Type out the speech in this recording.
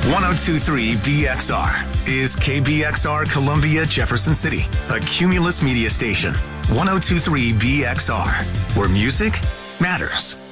1023BXR is KBXR Columbia, Jefferson City, a Cumulus media station. 1023BXR, where music matters.